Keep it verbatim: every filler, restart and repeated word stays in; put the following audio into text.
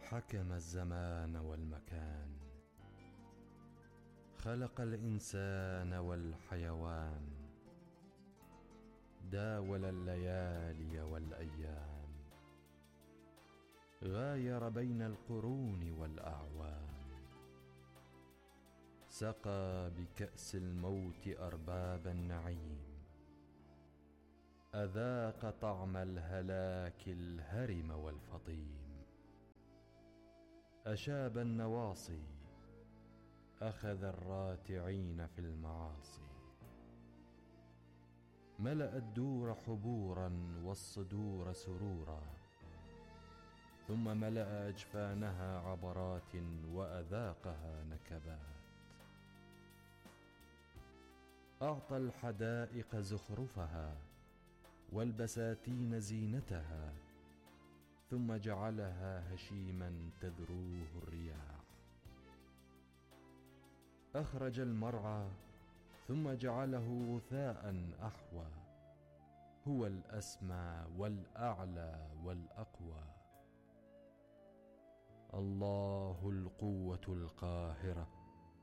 حكم الزمان والمكان، خلق الإنسان والحيوان، داول الليالي والأيام، غاير بين القرون والأعوام، سقى بكأس الموت أرباب النعيم، أذاق طعم الهلاك الهرم والفطيم، أشاب النواصي، أخذ الراتعين في المعاصي، ملأ الدور حبورا والصدور سرورا، ثم ملأ أجفانها عبرات وأذاقها نكبات، أعطى الحدائق زخرفها والبساتين زينتها، ثم جعلها هشيما تذروه الرياح، أخرج المرعى ثم جعله غثاء أحوى، هو الأسمى والأعلى والأقوى. الله القوة القاهرة